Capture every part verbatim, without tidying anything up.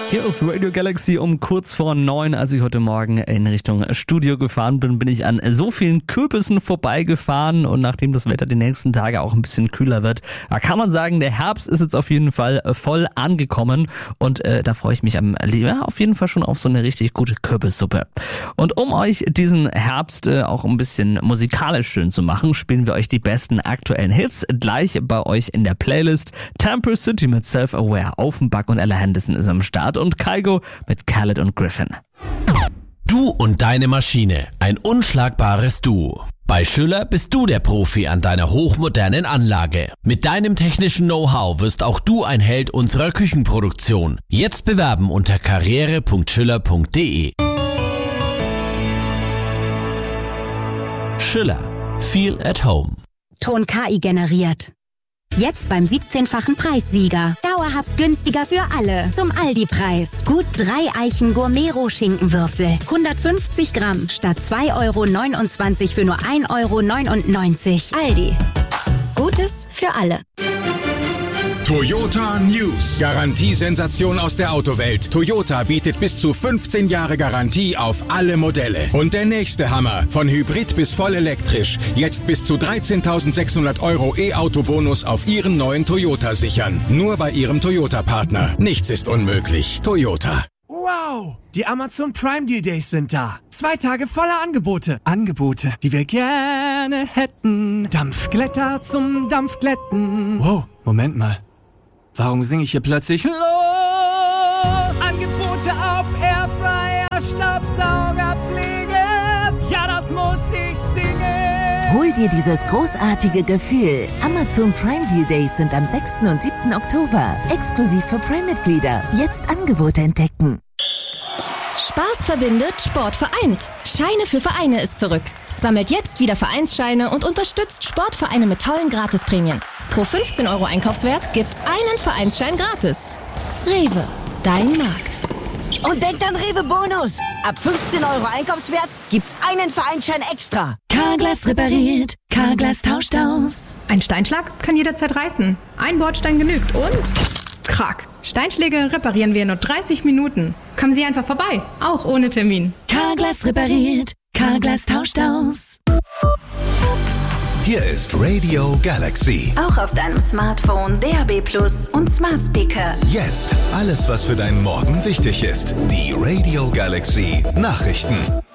Hier ist Radio Galaxy um kurz vor neun. Als ich heute Morgen in Richtung Studio gefahren bin, bin ich an so vielen Kürbissen vorbeigefahren. Und nachdem das Wetter die nächsten Tage auch ein bisschen kühler wird, da kann man sagen, der Herbst ist jetzt auf jeden Fall voll angekommen. Und äh, da freue ich mich am, ja, auf jeden Fall schon auf so eine richtig gute Kürbissuppe. Und um euch diesen Herbst äh, auch ein bisschen musikalisch schön zu machen, spielen wir euch die besten aktuellen Hits gleich bei euch in der Playlist. Temple City mit Self-Aware, Offenbach und Ella Henderson ist am Start. Und Kygo mit Khaled und Griffin. Du und deine Maschine, ein unschlagbares Duo. Bei Schüller bist du der Profi an deiner hochmodernen Anlage. Mit deinem technischen Know-how wirst auch du ein Held unserer Küchenproduktion. Jetzt bewerben unter karriere punkt schüller punkt de. Schüller. Feel at home. Ton K I generiert. Jetzt beim siebzehnfachen Preissieger. Dauerhaft günstiger für alle. Zum Aldi-Preis. Gut drei Eichen Gourmet-Roh-Schinkenwürfel. hundertfünfzig Gramm statt zwei Euro neunundzwanzig für nur ein Euro neunundneunzig. Aldi. Gutes für alle. Toyota News. Garantiesensation aus der Autowelt. Toyota bietet bis zu fünfzehn Jahre Garantie auf alle Modelle. Und der nächste Hammer. Von Hybrid bis voll elektrisch. Jetzt bis zu dreizehntausendsechshundert Euro E-Auto-Bonus auf Ihren neuen Toyota sichern. Nur bei Ihrem Toyota-Partner. Nichts ist unmöglich. Toyota. Wow! Die Amazon Prime Deal Days sind da. Zwei Tage voller Angebote. Angebote, die wir gerne hätten. Dampfglätter zum Dampfglätten. Wow, Moment mal. Warum singe ich hier plötzlich los? Angebote auf Airfryer, Staubsauger, Pflege. Ja, das muss ich singen. Hol dir dieses großartige Gefühl. Amazon Prime Deal Days sind am sechsten und siebten Oktober. Exklusiv für Prime-Mitglieder. Jetzt Angebote entdecken. Spaß verbindet, Sport vereint. Scheine für Vereine ist zurück. Sammelt jetzt wieder Vereinsscheine und unterstützt Sportvereine mit tollen Gratisprämien. Pro fünfzehn Euro Einkaufswert gibt's einen Vereinsschein gratis. Rewe, dein Markt. Und denkt an Rewe Bonus. Ab fünfzehn Euro Einkaufswert gibt's einen Vereinsschein extra. Carglass repariert, Carglass tauscht aus. Ein Steinschlag kann jederzeit reißen. Ein Bordstein genügt und... Krack. Steinschläge reparieren wir in nur dreißig Minuten. Kommen Sie einfach vorbei, auch ohne Termin. Carglass repariert, Carglass tauscht aus. Hier ist Radio Galaxy. Auch auf deinem Smartphone, D A B Plus und Smart Speaker. Jetzt alles, was für deinen Morgen wichtig ist. Die Radio Galaxy Nachrichten.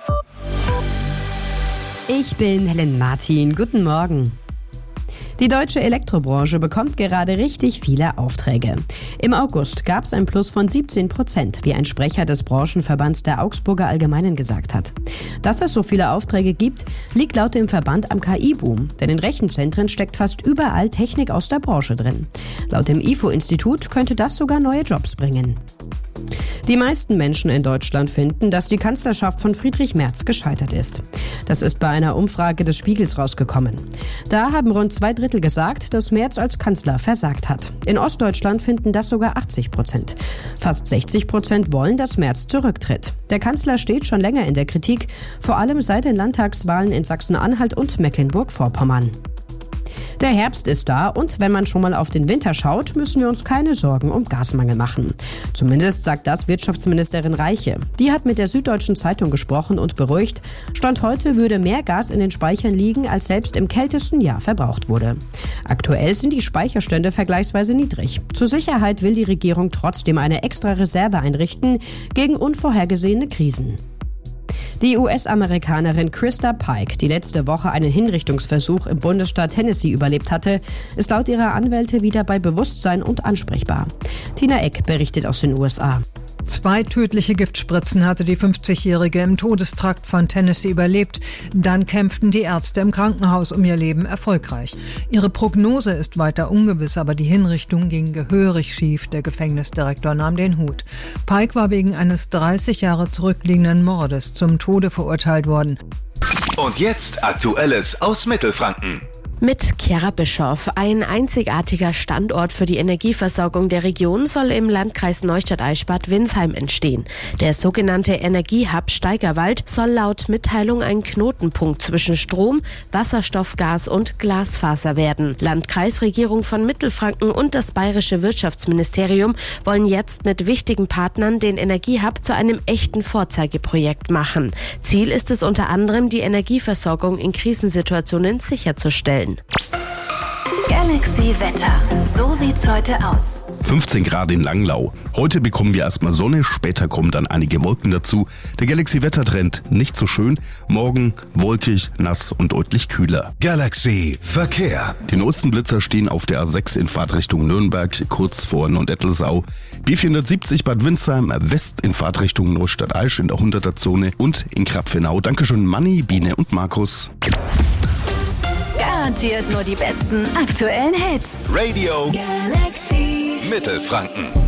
Ich bin Helen Martin. Guten Morgen. Die deutsche Elektrobranche bekommt gerade richtig viele Aufträge. Im August gab es ein Plus von siebzehn Prozent, wie ein Sprecher des Branchenverbands der Augsburger Allgemeinen gesagt hat. Dass es so viele Aufträge gibt, liegt laut dem Verband am K I-Boom, denn in Rechenzentren steckt fast überall Technik aus der Branche drin. Laut dem I F O-Institut könnte das sogar neue Jobs bringen. Die meisten Menschen in Deutschland finden, dass die Kanzlerschaft von Friedrich Merz gescheitert ist. Das ist bei einer Umfrage des Spiegels rausgekommen. Da haben rund zwei Drittel gesagt, dass Merz als Kanzler versagt hat. In Ostdeutschland finden das sogar achtzig Prozent. Fast sechzig Prozent wollen, dass Merz zurücktritt. Der Kanzler steht schon länger in der Kritik, vor allem seit den Landtagswahlen in Sachsen-Anhalt und Mecklenburg-Vorpommern. Der Herbst ist da und wenn man schon mal auf den Winter schaut, müssen wir uns keine Sorgen um Gasmangel machen. Zumindest sagt das Wirtschaftsministerin Reiche. Die hat mit der Süddeutschen Zeitung gesprochen und beruhigt, Stand heute würde mehr Gas in den Speichern liegen, als selbst im kältesten Jahr verbraucht wurde. Aktuell sind die Speicherstände vergleichsweise niedrig. Zur Sicherheit will die Regierung trotzdem eine extra Reserve einrichten gegen unvorhergesehene Krisen. Die U S-Amerikanerin Krista Pike, die letzte Woche einen Hinrichtungsversuch im Bundesstaat Tennessee überlebt hatte, ist laut ihrer Anwälte wieder bei Bewusstsein und ansprechbar. Tina Eck berichtet aus den U S A. Zwei tödliche Giftspritzen hatte die fünfzigjährige im Todestrakt von Tennessee überlebt. Dann kämpften die Ärzte im Krankenhaus um ihr Leben erfolgreich. Ihre Prognose ist weiter ungewiss, aber die Hinrichtung ging gehörig schief. Der Gefängnisdirektor nahm den Hut. Pike war wegen eines dreißig Jahre zurückliegenden Mordes zum Tode verurteilt worden. Und jetzt Aktuelles aus Mittelfranken. Mit Chiara Bischoff. Ein einzigartiger Standort für die Energieversorgung der Region soll im Landkreis Neustadt-Eichsbad Winsheim entstehen. Der sogenannte Energiehub Steigerwald soll laut Mitteilung ein Knotenpunkt zwischen Strom, Wasserstoff, Gas und Glasfaser werden. Landkreisregierung von Mittelfranken und das bayerische Wirtschaftsministerium wollen jetzt mit wichtigen Partnern den Energiehub zu einem echten Vorzeigeprojekt machen. Ziel ist es unter anderem, die Energieversorgung in Krisensituationen sicherzustellen. Galaxy Wetter. So sieht's heute aus. fünfzehn Grad in Langlau. Heute bekommen wir erstmal Sonne, später kommen dann einige Wolken dazu. Der Galaxy-Wettertrend nicht so schön. Morgen wolkig, nass und deutlich kühler. Galaxy Verkehr. Die neuesten Blitzer stehen auf der A sechs in Fahrtrichtung Nürnberg, kurz vor Neuendettelsau. B vierhundertsiebzig Bad Windsheim, West in Fahrtrichtung Neustadt-Aisch in der hunderter Zone und in Krapfenau. Dankeschön Manni, Biene und Markus. Garantiert nur die besten aktuellen Hits. Radio Galaxy Mittelfranken.